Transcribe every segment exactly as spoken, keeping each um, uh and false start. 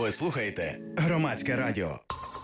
Ви слухаєте Громадське радіо.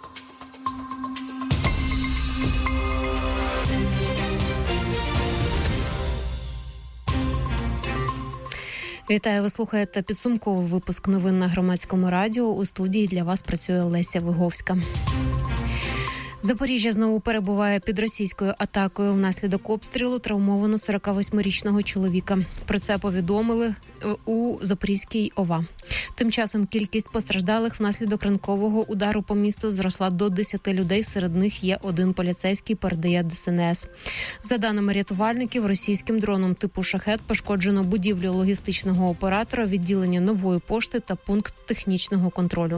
Вітаю, ви слухаєте підсумковий випуск новин на Громадському радіо. У студії для вас працює Леся Виговська. Запоріжжя знову перебуває під російською атакою. Внаслідок обстрілу травмовано сорокавосьмирічного чоловіка. Про це повідомили у Запорізькій ОВА. Тим часом кількість постраждалих внаслідок ранкового удару по місту зросла до десяти людей. Серед них є один поліцейський, передає ДСНС. За даними рятувальників, російським дроном типу «Шахед» пошкоджено будівлю логістичного оператора, відділення Нової пошти та пункт технічного контролю.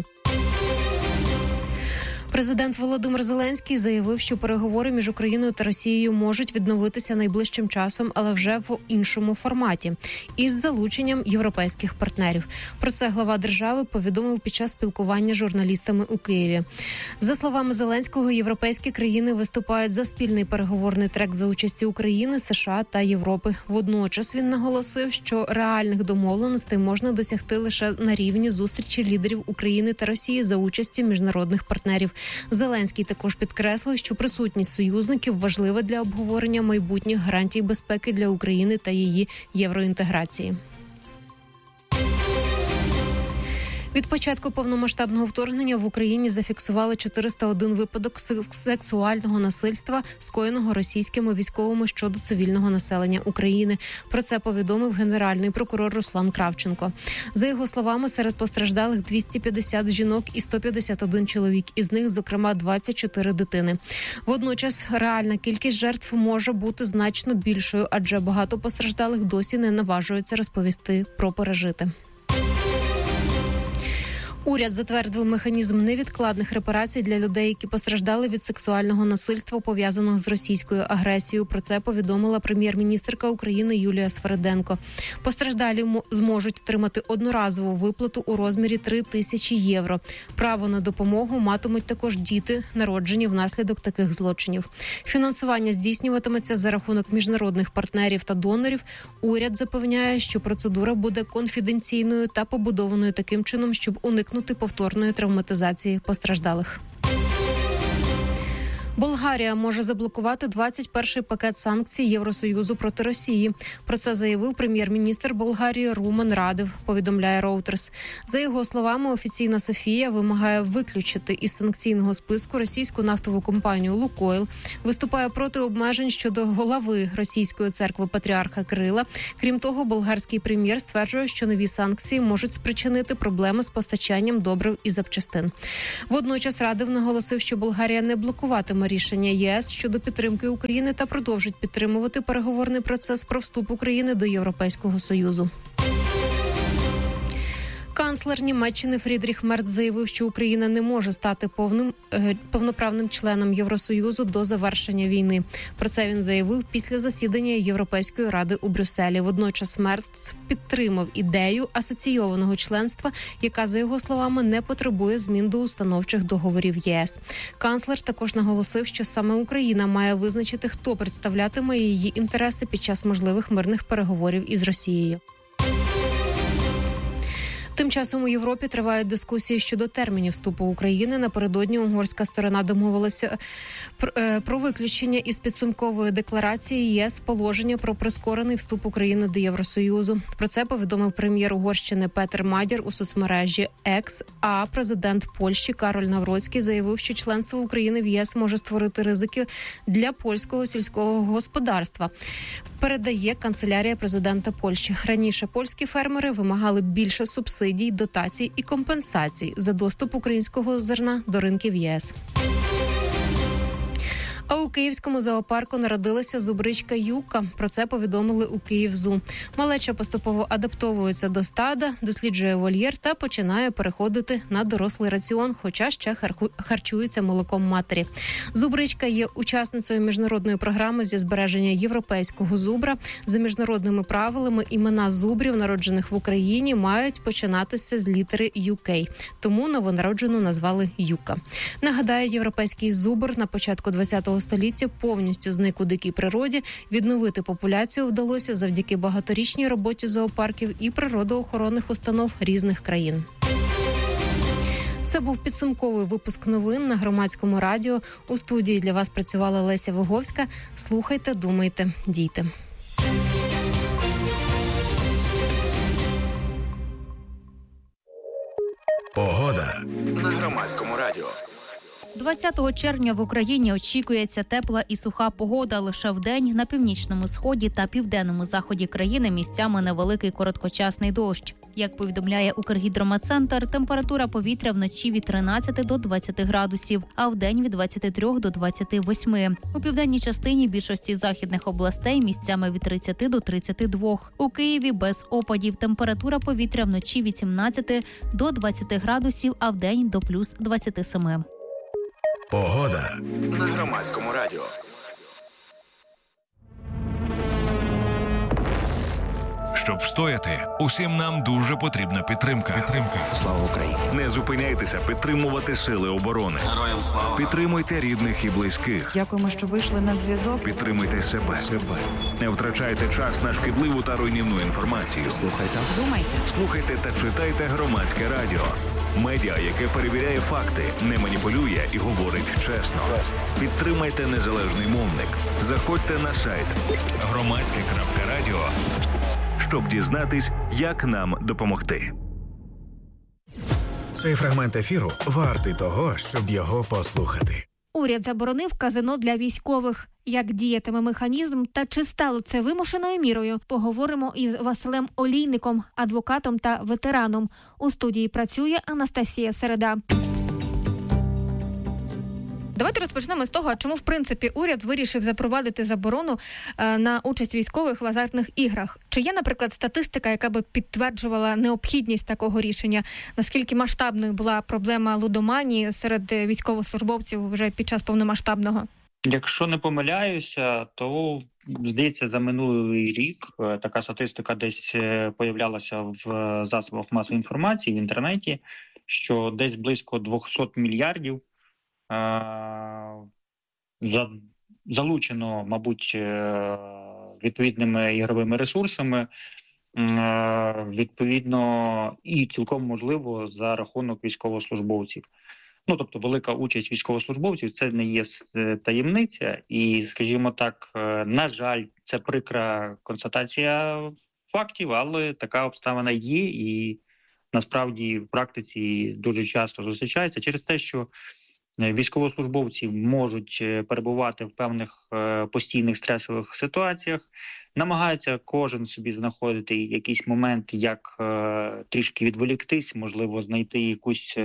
Президент Володимир Зеленський заявив, що переговори між Україною та Росією можуть відновитися найближчим часом, але вже в іншому форматі – із залученням європейських партнерів. Про це глава держави повідомив під час спілкування з журналістами у Києві. За словами Зеленського, європейські країни виступають за спільний переговорний трек за участі України, США та Європи. Водночас він наголосив, що реальних домовленостей можна досягти лише на рівні зустрічі лідерів України та Росії за участі міжнародних партнерів. Зеленський також підкреслив, що присутність союзників важлива для обговорення майбутніх гарантій безпеки для України та її євроінтеграції. Від початку повномасштабного вторгнення в Україні зафіксували чотириста один випадок сексуального насильства, скоєного російськими військовими щодо цивільного населення України. Про це повідомив генеральний прокурор Руслан Кравченко. За його словами, серед постраждалих двісті п'ятдесят жінок і сто п'ятдесят один чоловік, із них, зокрема, двадцять чотири дитини. Водночас, реальна кількість жертв може бути значно більшою, адже багато постраждалих досі не наважуються розповісти про пережите. Уряд затвердив механізм невідкладних репарацій для людей, які постраждали від сексуального насильства, пов'язаного з російською агресією. Про це повідомила прем'єр-міністерка України Юлія Свериденко. Постраждалі зможуть отримати одноразову виплату у розмірі три тисячі євро. Право на допомогу матимуть також діти, народжені внаслідок таких злочинів. Фінансування здійснюватиметься за рахунок міжнародних партнерів та донорів. Уряд запевняє, що процедура буде конфіденційною та побудованою таким чином, щоб уникнути повторної травматизації постраждалих. Болгарія може заблокувати двадцять перший пакет санкцій Євросоюзу проти Росії. Про це заявив прем'єр-міністр Болгарії Румен Радев, повідомляє Reuters. За його словами, офіційна Софія вимагає виключити із санкційного списку російську нафтову компанію «Лукойл», виступає проти обмежень щодо голови російської церкви патріарха Кирила. Крім того, болгарський прем'єр стверджує, що нові санкції можуть спричинити проблеми з постачанням добрив і запчастин. Водночас Радев наголосив, що Болгарія не блокуватиме рішення ЄС щодо підтримки України та продовжить підтримувати переговорний процес про вступ України до Європейського Союзу. Канцлер Німеччини Фрідріх Мерц заявив, що Україна не може стати повним е, повноправним членом Євросоюзу до завершення війни. Про це він заявив після засідання Європейської ради у Брюсселі. Водночас Мерц підтримав ідею асоційованого членства, яка, за його словами, не потребує змін до установчих договорів ЄС. Канцлер також наголосив, що саме Україна має визначити, хто представлятиме її інтереси під час можливих мирних переговорів із Росією. Тим часом у Європі тривають дискусії щодо термінів вступу України. Напередодні угорська сторона домовилася про виключення із підсумкової декларації ЄС положення про прискорений вступ України до Євросоюзу. Про це повідомив прем'єр Угорщини Петер Мадяр у соцмережі Екс, а президент Польщі Кароль Навроцький заявив, що членство України в ЄС може створити ризики для польського сільського господарства. Передає канцелярія президента Польщі. Раніше польські фермери вимагали більше субсидій, дотацій і компенсацій за доступ українського зерна до ринків ЄС. А у київському зоопарку народилася зубричка Юка. Про це повідомили у Київзу. Малеча поступово адаптовується до стада, досліджує вольєр та починає переходити на дорослий раціон, хоча ще харчується молоком матері. Зубричка є учасницею міжнародної програми зі збереження європейського зубра. За міжнародними правилами імена зубрів, народжених в Україні, мають починатися з літери ю кей. Тому новонароджену назвали Юка. Нагадаю, європейський зубр на початку ХХ століття повністю зник у дикій природі. Відновити популяцію вдалося завдяки багаторічній роботі зоопарків і природоохоронних установ різних країн. Це був підсумковий випуск новин на Громадському радіо. У студії для вас працювала Леся Виговська. Слухайте, думайте, дійте. Погода на Громадському радіо. двадцятого червня в Україні очікується тепла і суха погода. Лише вдень на північному сході та південному заході країни місцями невеликий короткочасний дощ. Як повідомляє Укргідрометцентр, температура повітря вночі від тринадцяти до двадцяти градусів, а вдень від двадцяти трьох до двадцяти восьми. У південній частині більшості західних областей місцями від тридцяти до тридцяти двох. У Києві без опадів. Температура повітря вночі від сімнадцяти до двадцяти градусів, а вдень до плюс двадцяти семи. Погода на Громадському радіо. Щоб встояти, усім нам дуже потрібна підтримка. Підтримка. Слава Україні! Не зупиняйтеся підтримувати сили оборони. Героям слава! Підтримуйте рідних і близьких. Дякуємо, що вийшли на зв'язок. Підтримуйте себе. себе. Не втрачайте час на шкідливу та руйнівну інформацію. Слухайте. Думайте. Слухайте та читайте Громадське радіо. Медіа, яке перевіряє факти, не маніпулює і говорить чесно. Підтримайте незалежний мовник. Заходьте на сайт Громадське крапка радіо. щоб дізнатись, як нам допомогти. Цей фрагмент ефіру вартий того, щоб його послухати. Уряд заборонив казино для військових. Як діятиме механізм та чи стало це вимушеною мірою, поговоримо із Василем Олійником, адвокатом та ветераном. У студії працює Анастасія Середа. Давайте розпочнемо з того, чому, в принципі, уряд вирішив запровадити заборону е, на участь військових в азартних іграх. Чи є, наприклад, статистика, яка би підтверджувала необхідність такого рішення? Наскільки масштабною була проблема лудоманії серед військовослужбовців вже під час повномасштабного? Якщо не помиляюся, то, здається, за минулий рік така статистика десь появлялася в засобах масової інформації, в інтернеті, що десь близько двісті мільярдів залучено, мабуть, відповідними ігровими ресурсами, відповідно, і цілком можливо за рахунок військовослужбовців. Ну, тобто, велика участь військовослужбовців – це не є таємниця. І, скажімо так, на жаль, це прикра констатація фактів, але така обставина є і, насправді, в практиці дуже часто зустрічається через те, що військовослужбовці можуть перебувати в певних постійних стресових ситуаціях, намагаються кожен собі знаходити якийсь момент, як трішки відволіктись, можливо, знайти якусь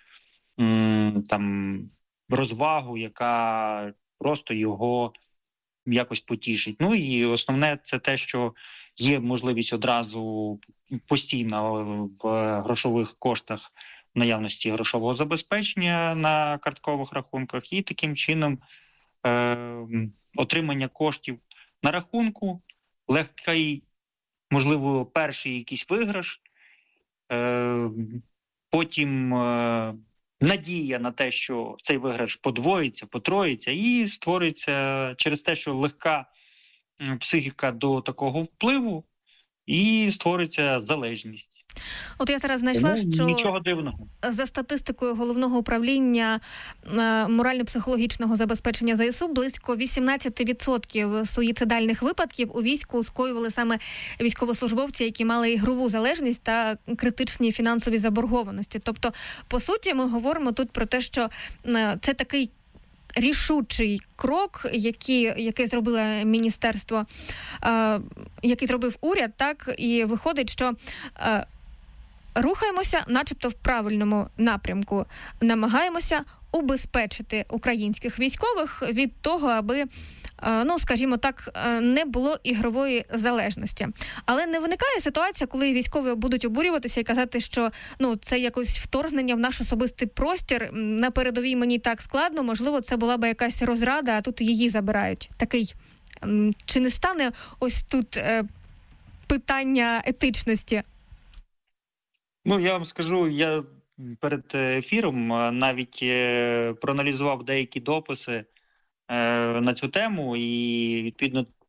там розвагу, яка просто його якось потішить. Ну і основне це те, що є можливість одразу постійно в грошових коштах наявності грошового забезпечення на карткових рахунках і таким чином е, отримання коштів на рахунку, легкий, можливо, перший якийсь виграш, е, потім е, надія на те, що цей виграш подвоїться, потроїться і створюється через те, що легка психіка до такого впливу і створюється залежність. От я зараз знайшла, Тому що нічого дивного. За статистикою Головного управління морально-психологічного забезпечення ЗСУ, близько вісімнадцять відсотків суїцидальних випадків у війську скоювали саме військовослужбовці, які мали ігрову залежність та критичні фінансові заборгованості. Тобто, по суті, ми говоримо тут про те, що це такий рішучий крок, який, який зробило міністерство, е, який зробив уряд, так, і виходить, що е, рухаємося начебто в правильному напрямку, намагаємося убезпечити українських військових від того, аби, ну, скажімо так, не було ігрової залежності. Але не виникає ситуація, коли військові будуть обурюватися і казати, що, ну, це якось вторгнення в наш особистий простір, на передовій мені так складно, можливо, це була б якась розрада, а тут її забирають. Такий, чи не стане ось тут е, питання етичності? Ну, я вам скажу, я перед ефіром навіть проаналізував деякі дописи на цю тему і, відповідно,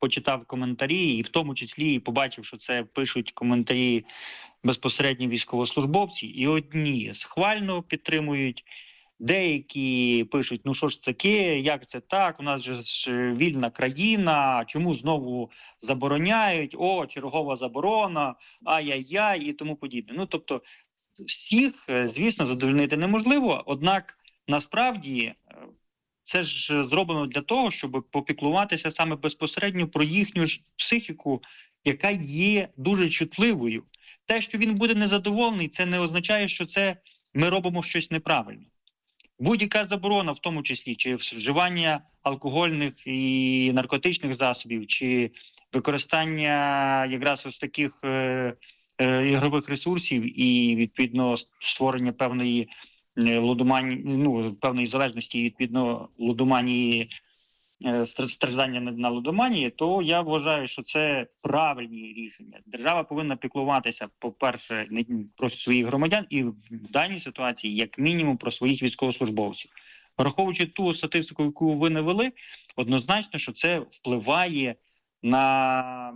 почитав коментарі, і в тому числі побачив, що це пишуть коментарі безпосередньо військовослужбовці, і одні схвально підтримують, деякі пишуть, ну що ж це таке, як це так, у нас же ж вільна країна, чому знову забороняють, о, чергова заборона, ай-яй-яй і тому подібне. Ну, тобто, всіх, звісно, задовольнити неможливо, однак, насправді, це ж зроблено для того, щоб попіклуватися саме безпосередньо про їхню ж психіку, яка є дуже чутливою. Те, що він буде незадоволений, це не означає, що це ми робимо щось неправильно. Будь-яка заборона, в тому числі, чи вживання алкогольних і наркотичних засобів, чи використання якраз ось таких е, е, ігрових ресурсів і, відповідно, створення певної лудоманії, ну, певної залежності і, відповідно, лудоманії, е, страждання на лудоманії, то я вважаю, що це правильні рішення. Держава повинна піклуватися, по-перше, про своїх громадян і в даній ситуації, як мінімум, про своїх військовослужбовців. Враховуючи ту статистику, яку ви навели, однозначно, що це впливає на,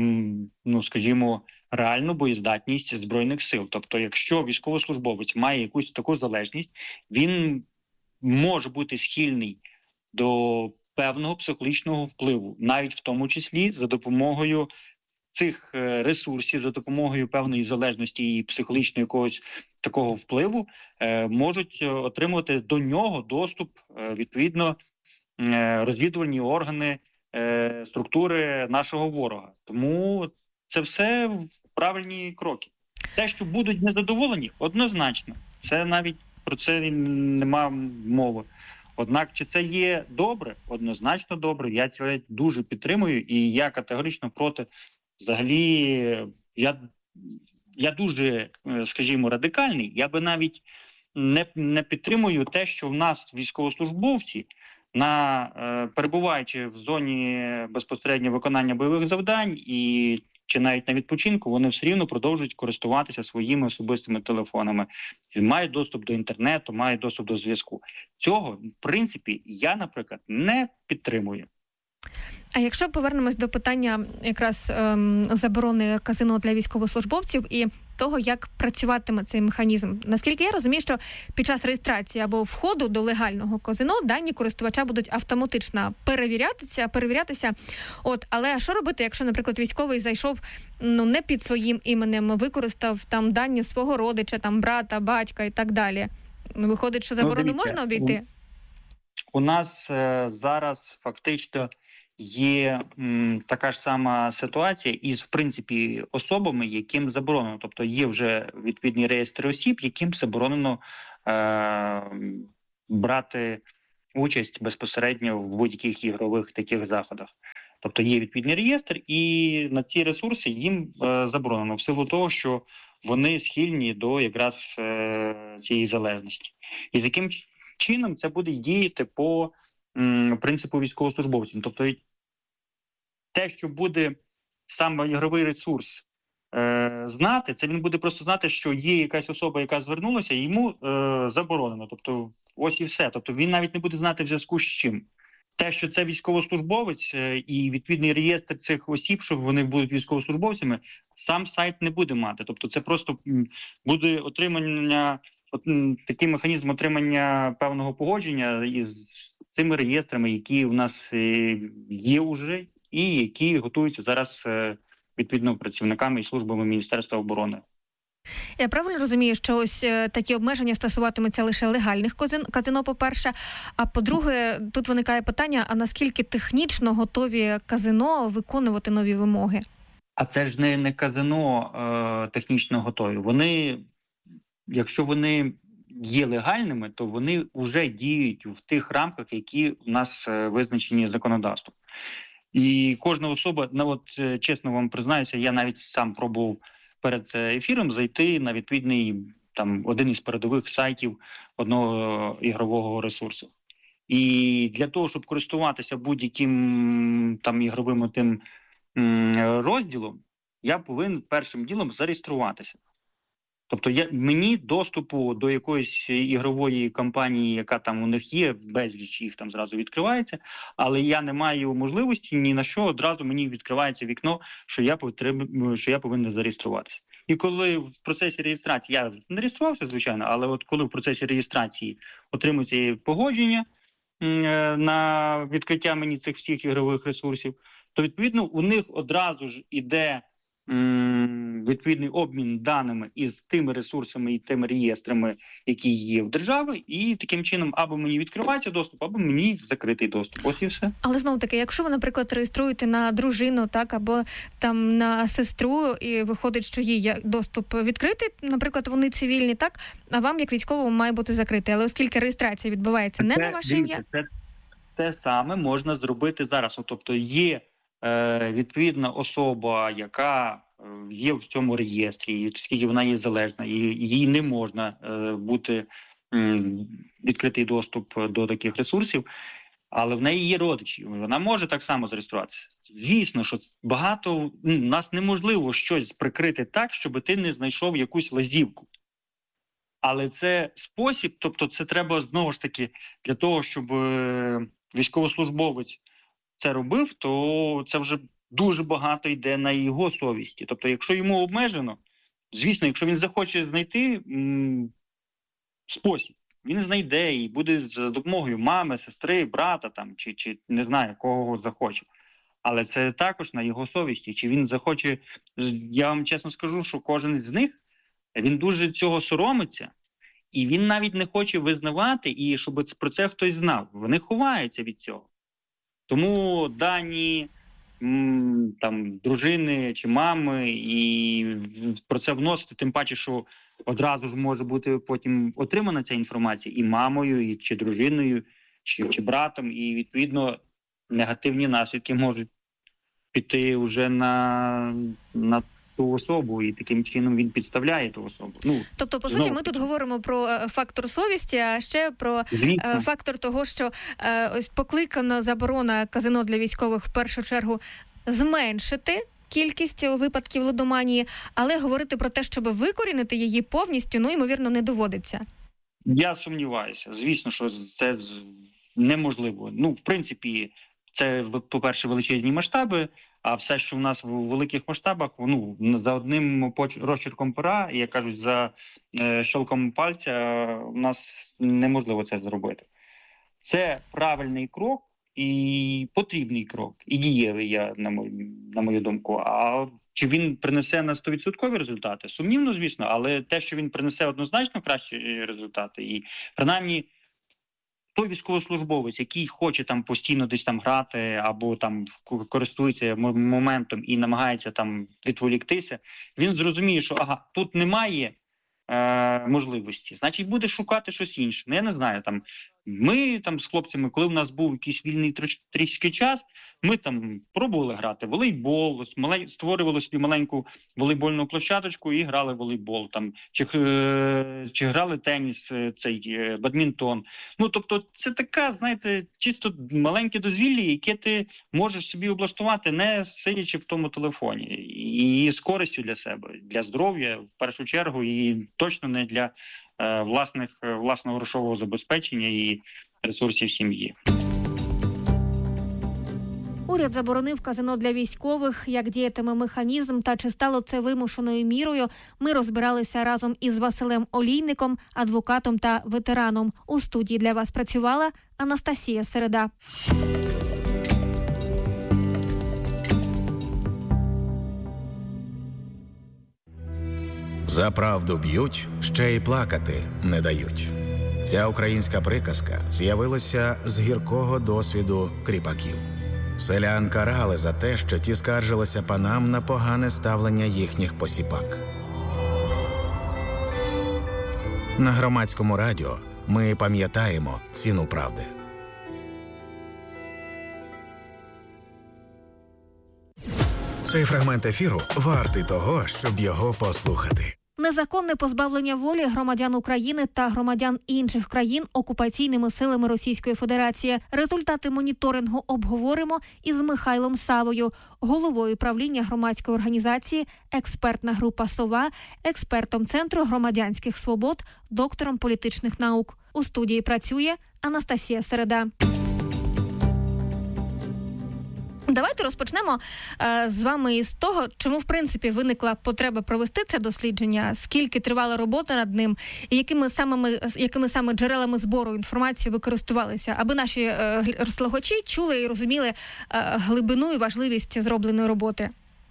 ну, скажімо, реальну боєздатність Збройних сил. Тобто, якщо військовослужбовець має якусь таку залежність, він може бути схильний до певного психологічного впливу, навіть в тому числі за допомогою цих ресурсів, за допомогою певної залежності і психологічного якогось такого впливу, е, можуть отримувати до нього доступ, е, відповідно, е, розвідувальні органи, е, структури нашого ворога. Тому це все правильні кроки. Те, що будуть незадоволені, однозначно. Це навіть про це нема мови. Однак, чи це є добре? Однозначно добре. Я це дуже підтримую, і я категорично проти. Взагалі, я, я дуже, скажімо, радикальний. Я би навіть не, не підтримую те, що в нас військовослужбовці, на, е, перебуваючи в зоні безпосередньо виконання бойових завдань і чи навіть на відпочинку, вони все рівно продовжують користуватися своїми особистими телефонами. Мають доступ до інтернету, мають доступ до зв'язку. Цього, в принципі, я, наприклад, не підтримую. А якщо повернемось до питання якраз ем, заборони казино для військовослужбовців і того, як працюватиме цей механізм. Наскільки я розумію, що під час реєстрації або входу до легального казино дані користувача будуть автоматично перевірятися, перевірятися. От, але що робити, якщо, наприклад, військовий зайшов, ну, не під своїм іменем, використав там дані свого родича, там брата, батька і так далі? Виходить, що заборону ну, можна обійти? У, у нас е, зараз фактично є м, така ж сама ситуація із, в принципі, особами, яким заборонено. Тобто є вже відповідні реєстри осіб, яким заборонено е, брати участь безпосередньо в будь-яких ігрових таких заходах. Тобто є відповідний реєстр, і на ці ресурси їм е, заборонено, в силу того, що вони схильні до якраз е, цієї залежності. І з яким чином це буде діяти по м, принципу військовослужбовців. Тобто те, що буде саме ігровий ресурс е, знати, це він буде просто знати, що є якась особа, яка звернулася, і йому е, заборонено. Тобто ось і все. Тобто він навіть не буде знати в зв'язку з чим. Те, що це військовослужбовець е, і відповідний реєстр цих осіб, що вони будуть військовослужбовцями, сам сайт не буде мати. Тобто це просто буде отримання, от, такий механізм отримання певного погодження із цими реєстрами, які у нас е, є уже, і які готуються зараз відповідно працівниками і службами Міністерства оборони. Я правильно розумію, що ось такі обмеження стосуватимуться лише легальних казино, по-перше, а по-друге, тут виникає питання, а наскільки технічно готові казино виконувати нові вимоги? А це ж не, не казино е, технічно готові. Вони, якщо вони є легальними, то вони вже діють в тих рамках, які у нас визначені законодавством. І кожна особа, ну от чесно вам признаюся, я навіть сам пробував перед ефіром зайти на відповідний там один із передових сайтів одного ігрового ресурсу. І для того, щоб користуватися будь-яким там ігровим тим розділом, я повинен першим ділом зареєструватися. Тобто я, мені доступу до якоїсь ігрової компанії, яка там у них є, безліч їх там зразу відкривається, але я не маю можливості ні на що, одразу мені відкривається вікно, що я, потріб, що я повинен зареєструватися. І коли в процесі реєстрації, я не реєструвався, звичайно, але от коли в процесі реєстрації отримується погодження на відкриття мені цих всіх ігрових ресурсів, то, відповідно, у них одразу ж іде відповідний обмін даними із тими ресурсами і тими реєстрами, які є в держави, і таким чином або мені відкривається доступ, або мені закритий доступ. Ось і все. Але знову таки, якщо ви, наприклад, реєструєте на дружину, так, або там на сестру, і виходить, що їй доступ відкритий, наприклад, вони цивільні, так, а вам, як військовому, має бути закритий. Але оскільки реєстрація відбувається не це, на ваше ім'я... Це те саме можна зробити зараз. Тобто є відповідна особа, яка є в цьому реєстрі, оскільки вона є залежна, і їй не можна бути відкритий доступ до таких ресурсів, але в неї є родичі, вона може так само зареєструватися. Звісно, що багато, ну, нас неможливо щось прикрити так, щоб ти не знайшов якусь лазівку. Але це спосіб, тобто це треба знову ж таки для того, щоб військовослужбовець це робив, то це вже дуже багато йде на його совісті. Тобто, якщо йому обмежено, звісно, якщо він захоче знайти м- спосіб, він знайде і буде за допомогою мами, сестри, брата там, чи, чи не знаю, кого захоче. Але це також на його совісті. Чи він захоче, я вам чесно скажу, що кожен з них, він дуже цього соромиться, і він навіть не хоче визнавати, і щоб про це хтось знав. Вони ховаються від цього. Тому дані м, там, дружини чи мами і про це вносити, тим паче, що одразу ж може бути потім отримана ця інформація і мамою, і чи дружиною, чи, чи братом, і відповідно негативні наслідки можуть піти вже на, на ту особу, і таким чином він підставляє ту особу. Ну, тобто, по суті, ми тут говоримо про е, фактор совісті, а ще про е, фактор того, що е, ось покликана заборона казино для військових в першу чергу зменшити кількість випадків лудоманії, але говорити про те, щоб викорінити її повністю, ну, ймовірно, не доводиться. Я сумніваюся. Звісно, що це неможливо. Ну, в принципі, це, по-перше, величезні масштаби, а все, що в нас в великих масштабах, ну, за одним розчерком пера, як кажуть, за е, щелком пальця, у нас неможливо це зробити. Це правильний крок і потрібний крок, і дієвий, я, на мою, на мою думку. А чи він принесе на сто відсотків результати? Сумнівно, звісно, але те, що він принесе однозначно кращі результати, і принаймні той військовослужбовець, який хоче там постійно десь там грати або там користується моментом і намагається там відволіктися, він зрозуміє, що ага, тут немає е, можливості, значить буде шукати щось інше. Ну, я не знаю, там ми там з хлопцями, коли в нас був якийсь вільний трішки час, ми там пробували грати в волейбол, створювали собі маленьку волейбольну площадочку і грали в волейбол, там, чи, чи грали теніс, цей бадмінтон. Ну, тобто це така, знаєте, чисто маленьке дозвілля, яке ти можеш собі облаштувати, не сидячи в тому телефоні. І з користю для себе, для здоров'я, в першу чергу, і точно не для власних, власного грошового забезпечення і ресурсів сім'ї. Уряд заборонив казино для військових, як діятиме механізм та чи стало це вимушеною мірою. Ми розбиралися разом із Василем Олійником, адвокатом та ветераном. У студії для вас працювала Анастасія Середа. За правду б'ють, ще й плакати не дають. Ця українська приказка з'явилася з гіркого досвіду кріпаків. Селян карали за те, що ті скаржилися панам на погане ставлення їхніх посіпак. На Громадському радіо ми пам'ятаємо ціну правди. Цей фрагмент ефіру вартий того, щоб його послухати. незаконне позбавлення волі громадян України та громадян інших країн окупаційними силами Російської Федерації. Результати моніторингу обговоримо із Михайлом Савою, головою правління громадської організації «Експертна група СОВА», експертом Центру громадянських свобод, доктором політичних наук. У студії працює Анастасія Середа. Давайте розпочнемо е, з вами із того, чому, в принципі, виникла потреба провести це дослідження, скільки тривала робота над ним, і якими саме, якими саме джерелами збору інформації ви користувалися, аби наші е, слухачі чули і розуміли е, глибину і важливість зробленої роботи.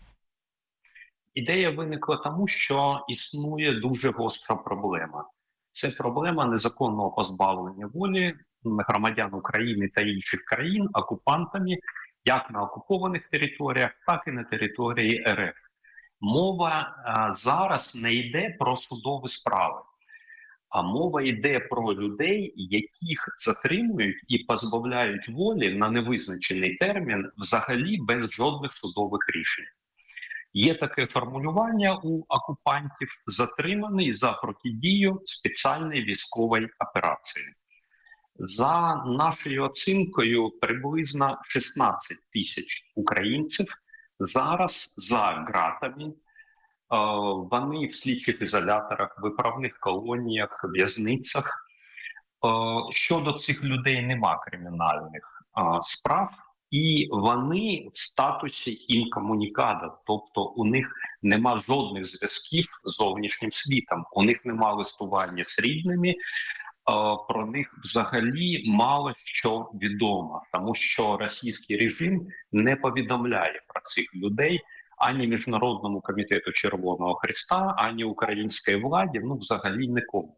Ідея виникла тому, що існує дуже гостра проблема. Це проблема незаконного позбавлення волі громадян України та інших країн окупантами, як на окупованих територіях, так і на території РФ. Мова а, зараз не йде про судові справи, а мова йде про людей, яких затримують і позбавляють волі на невизначений термін взагалі без жодних судових рішень. Є таке формулювання у окупантів – затриманий за протидію спеціальної військової операції. За нашою оцінкою, приблизно шістнадцять тисяч українців зараз за ґратами. Вони в слідчих ізоляторах, виправних колоніях, в'язницях. Щодо цих людей нема кримінальних справ, і вони в статусі інкомунікада, тобто у них нема жодних зв'язків з зовнішнім світом, у них нема листування з рідними, про них взагалі мало що відомо, тому що російський режим не повідомляє про цих людей ані Міжнародному комітету Червоного Хреста, ані українській владі, ну взагалі нікому.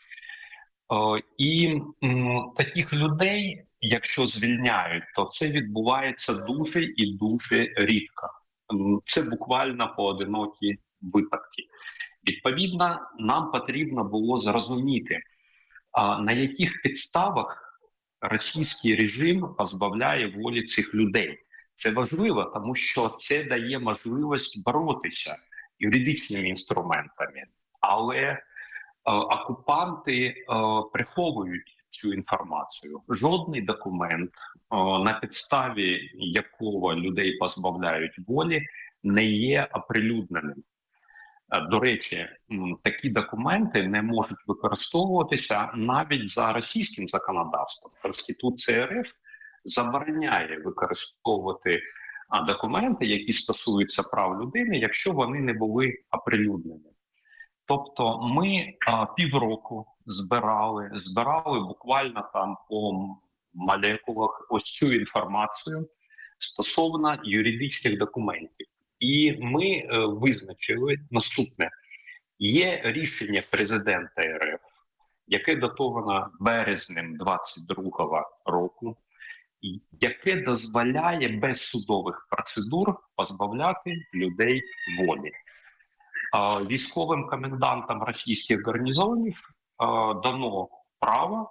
І м, таких людей, якщо звільняють, то це відбувається дуже і дуже рідко. Це буквально поодинокі випадки. Відповідно, нам потрібно було зрозуміти, на яких підставах російський режим позбавляє волі цих людей. Це важливо, тому що це дає можливість боротися юридичними інструментами. Але е, окупанти е, приховують цю інформацію. Жодний документ, е, на підставі якого людей позбавляють волі, не є оприлюдненим. До речі, такі документи не можуть використовуватися навіть за російським законодавством. Конституція РФ забороняє використовувати документи, які стосуються прав людини, якщо вони не були оприлюднені. Тобто ми а, півроку збирали, збирали буквально там по молекулах ось цю інформацію стосовно юридичних документів. І ми е, визначили наступне. Є рішення президента РФ, яке датовано березнем двадцять другого року, яке дозволяє без судових процедур позбавляти людей волі. Е, військовим комендантам російських гарнізонів е, дано право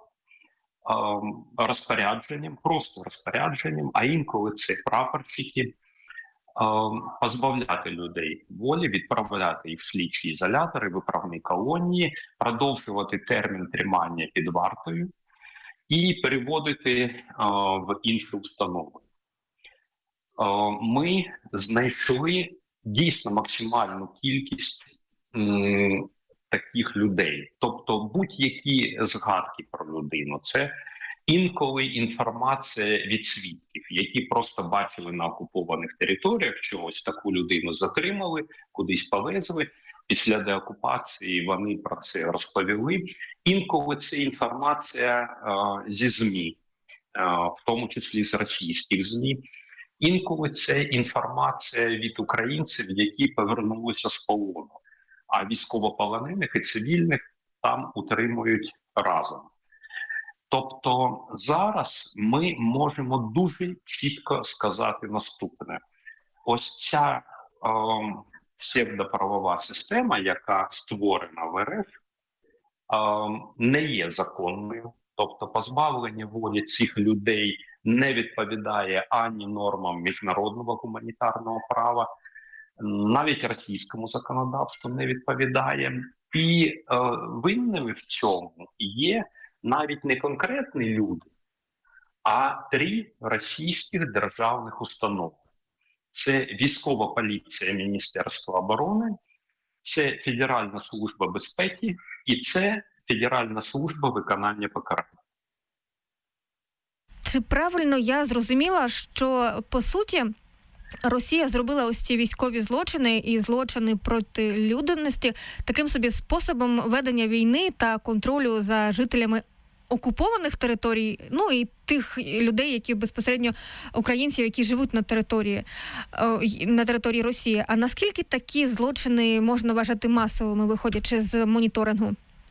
е, розпорядженням, просто розпорядженням, а інколи це прапорщики, позбавляти людей волі, відправляти їх в слідчі ізолятори, виправні колонії, продовжувати термін тримання під вартою і переводити а, в іншу установу. А, ми знайшли дійсно максимальну кількість м, таких людей. Тобто будь-які згадки про людину – це інколи інформація від свідків, які просто бачили на окупованих територіях, що ось таку людину затримали, кудись повезли. Після деокупації вони про це розповіли. Інколи це інформація е, зі ЗМІ, е, в тому числі з російських ЗМІ. Інколи це інформація від українців, які повернулися з полону, а військовополонених і цивільних там утримують разом. Тобто зараз ми можемо дуже чітко сказати наступне. Ось ця е, псевдоправова система, яка створена в РФ, е, не є законною. Тобто позбавлення волі цих людей не відповідає ані нормам міжнародного гуманітарного права, навіть російському законодавству не відповідає. І е, винними в цьому є навіть не конкретні люди, а три російських державних установи. Це військова поліція Міністерства оборони, це Федеральна служба безпеки і це Федеральна служба виконання покарань. Чи правильно я зрозуміла, що, по суті, Росія зробила ось ці військові злочини і злочини проти людяності таким собі способом ведення війни та контролю за жителями окупованих територій, ну і тих людей, які безпосередньо українців, які живуть на території, на території Росії. А наскільки такі злочини можна вважати масовими, виходячи з моніторингу?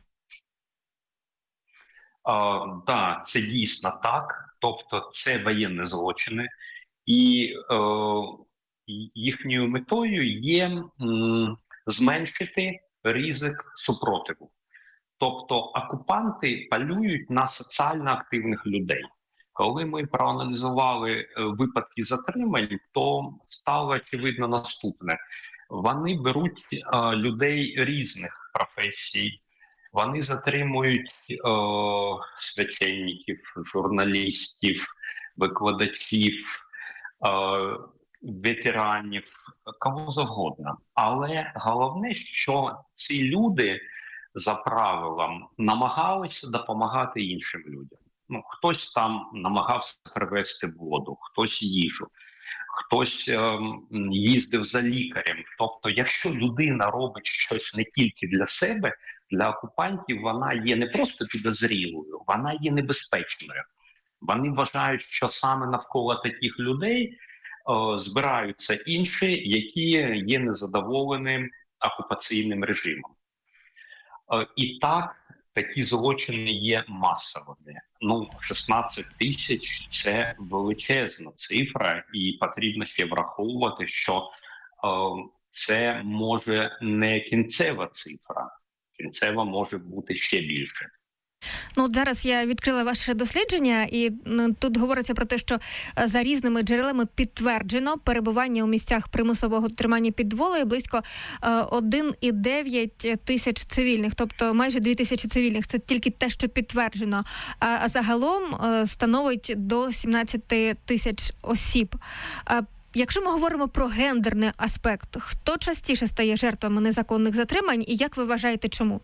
Так, да, це дійсно так. Тобто це воєнні злочини. І е, їхньою метою є м, зменшити ризик супротиву. Тобто окупанти полюють на соціально активних людей. Коли ми проаналізували випадки затримань, то стало очевидно наступне. Вони беруть е, людей різних професій, вони затримують е, священників, журналістів, викладачів, е, ветеранів, кого завгодно. Але головне, що ці люди за правилом намагалися допомагати іншим людям. Ну, хтось там намагався привезти воду, хтось їжу, хтось е, їздив за лікарем. Тобто, якщо людина робить щось не тільки для себе, для окупантів вона є не просто підозрілою, вона є небезпечною. Вони вважають, що саме навколо таких людей е, збираються інші, які є незадоволеним окупаційним режимом. Е, і так, такі злочини є масовими. Ну, шістнадцять тисяч – це величезна цифра, і потрібно ще враховувати, що е, це може не кінцева цифра. Кінцева може бути ще більше. Ну, от зараз я відкрила ваше дослідження, і ну, тут говориться про те, що за різними джерелами підтверджено перебування у місцях примусового тримання під волею близько один цілих дев'ять тисяч цивільних, тобто майже дві тисячі цивільних. Це тільки те, що підтверджено. А загалом становить до сімнадцять тисяч осіб. Якщо ми говоримо про гендерний аспект, хто частіше стає жертвами незаконних затримань і як ви вважаєте, чому?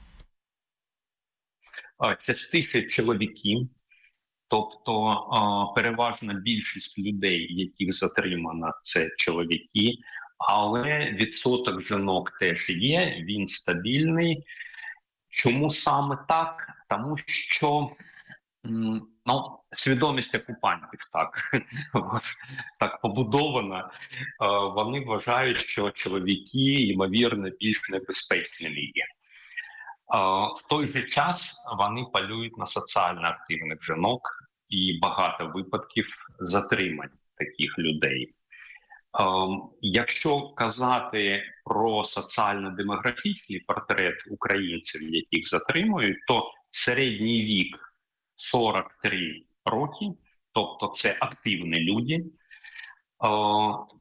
Частіше чоловіки, тобто переважна більшість людей, яких затримано, це чоловіки, але відсоток жінок теж є, він стабільний. Чому саме так? Тому що ну, свідомість окупантів так, так побудована. Вони вважають, що чоловіки, ймовірно, більш небезпечними є. В той же час вони полюють на соціально активних жінок і багато випадків затримань таких людей. Якщо казати про соціально-демографічний портрет українців, яких затримують, то середній вік сорок три роки, тобто це активні люди.